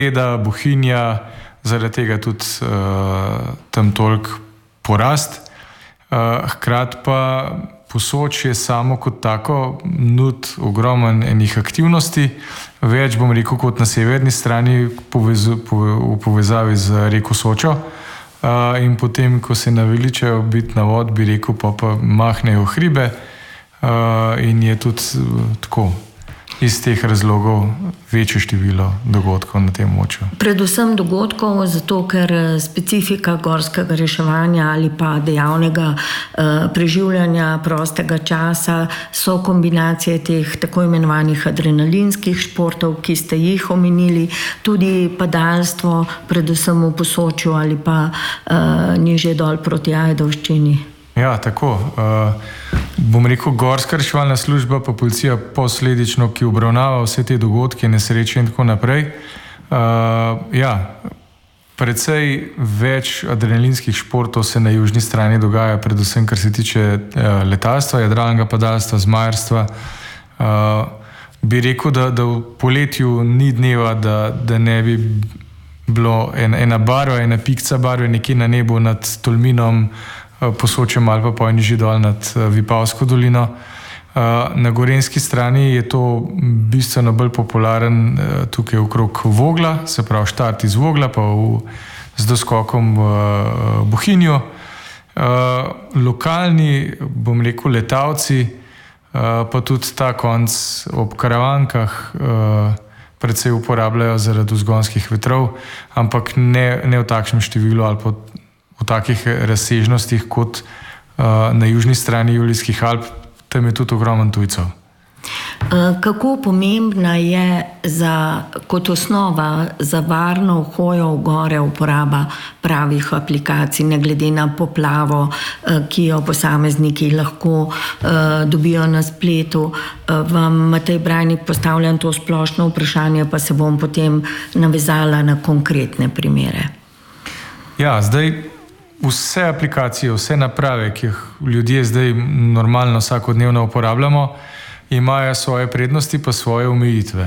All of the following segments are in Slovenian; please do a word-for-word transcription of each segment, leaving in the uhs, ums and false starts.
Breda, Bohinja, zaradi tega tudi uh, tam toliko porast. Uh, hkrati pa Posočje samo kot tako nud ogromen enih aktivnosti, več bom rekel kot na severni strani povezu, pove, v povezavi z reko Sočo. Uh, in potem, ko se naveličajo biti na vod, bi rekel, pa pa mahnejo hribe uh, in je tudi uh, tako. Iz teh razlogov večje število dogodkov na tem območju. Predvsem dogodkov, zato ker specifika gorskega reševanja ali pa dejavnega eh, preživljanja prostega časa so kombinacije teh tako imenovanih adrenalinskih športov, ki ste jih omenili, tudi padalstvo, predvsem v Posočju ali pa eh, nižje dol proti Ajdovščini. Ja, tako. Uh, bom rekel, gorska reševalna služba pa policija posledično, ki obravnava vse te dogodke, nesreče in tako naprej. Uh, ja, precej več adrenalinskih športov se na južni strani dogaja, predvsem kar se tiče uh, letalstva, jadralnega padalstva, zmajerstva. Uh, bi rekel, da, da v poletju ni dneva, da, da ne bi bilo en, ena barva, ena pikca barve nekje na nebu nad Tolminom, Posočjem ali pa pojnižji dol nad Vipavsko dolino. Na gorenjski strani je to bistveno bolj popularen tukaj okrog Vogla, se pravi štart iz Vogla pa v, z doskokom v Bohinju. Lokalni, bom rekel, letalci pa tudi ta konc ob karavankah predvsej uporabljajo zaradi vzgonskih vetrov, ampak ne, ne v takšnem številu ali pa v takih razsežnostih kot uh, na južni strani Julijskih Alp, tam je tudi ogromen tujcev. Kako pomembna je za, kot osnova za varno hojo v gore uporaba pravih aplikacij, ne glede na poplavo, ki jo posamezniki lahko uh, dobijo na spletu. Uh, vam, Matej Brajnik, postavljam to splošno vprašanje, pa se bom potem navezala na konkretne primere. Ja, zdaj vse aplikacije, vse naprave, ki jih ljudje zdaj normalno vsakodnevno uporabljamo, imajo svoje prednosti pa svoje omejitve.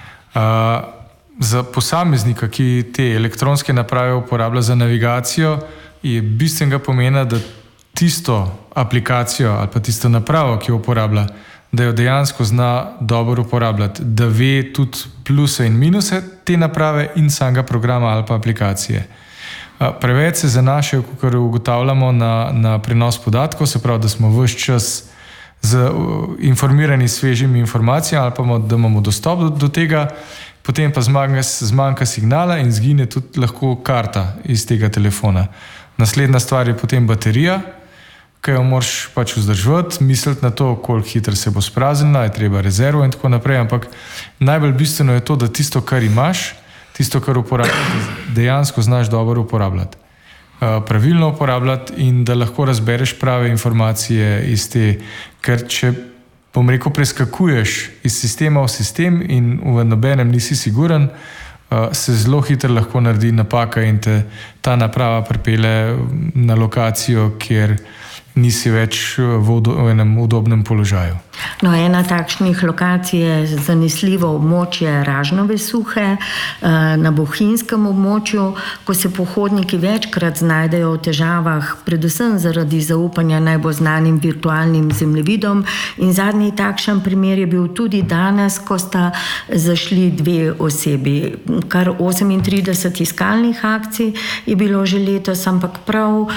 Uh, za posameznika, ki te elektronske naprave uporablja za navigacijo, je bistvenega pomena, da tisto aplikacijo ali pa tisto napravo, ki jo uporablja, da jo dejansko zna dobro uporabljati, da ve tudi pluse in minuse te naprave in samega programa ali pa aplikacije. Preveč se zanašajo, kot ugotavljamo, na, na prenos podatkov, se pravi, da smo ves čas z, informirani s svežimi informacijami ali pa da imamo dostop do, do tega, potem pa zmanjka, zmanjka signala in zgine tudi lahko karta iz tega telefona. Naslednja stvar je potem baterija, ki jo moraš pač vzdrževati, misliti na to, koliko hitro se bo spraznila, je treba rezervo in tako naprej, ampak najbolj bistveno je to, da tisto, kar imaš, tisto, kar uporabljaš, dejansko znaš dobro uporabljati. Pravilno uporabljati in da lahko razbereš prave informacije iz te, ker če, bom rekel, preskakuješ iz sistema v sistem in v nobenem nisi siguren, se zelo hitro lahko naredi napaka in te ta naprava pripelje na lokacijo, kjer nisi več v, v enem udobnem položaju. No, ena takšnih lokacij je zanesljivo območje Ražnove Suhe na bohinjskem območju, ko se pohodniki večkrat znajdejo v težavah, predvsem zaradi zaupanja najbolj znanim virtualnim zemljevidom. In zadnji takšen primer je bil tudi danes, ko sta zašli dve osebi. Kar osemintrideset iskalnih akcij je bilo že letos, ampak prav uh,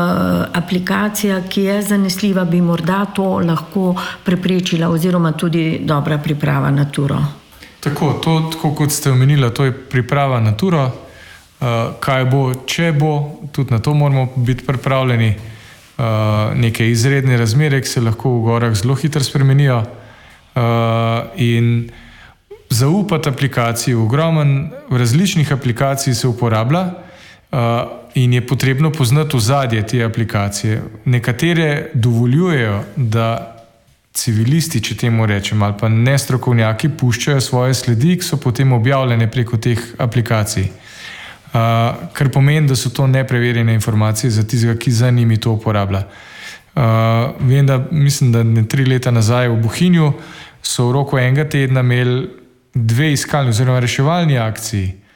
aplikacija, ki je zanesljiva, bi morda to lahko preprečila oziroma tudi dobra priprava na turo. Tako, to, tako kot ste omenili, to je priprava na turo. Uh, kaj bo, če bo, tudi na to moramo biti pripravljeni. Uh, neke izredne razmere, ki se lahko v gorah zelo hitro spremenijo. Uh, in zaupati aplikaciji, ogromen različnih aplikacij se uporablja. Uh, in je potrebno poznati ozadje te aplikacije. Nekatere dovoljujejo, da civilisti, če temu rečem, ali pa nestrokovnjaki puščajo svoje sledi, ki so potem objavljene preko teh aplikacij. Uh, kar pomeni, da so to nepreverjene informacije za tistega, ki za njimi to uporablja. Uh, vem, da mislim, da ne tri leta nazaj v Bohinju so v roku enega tedna imeli dve iskalni oziroma reševalni akciji,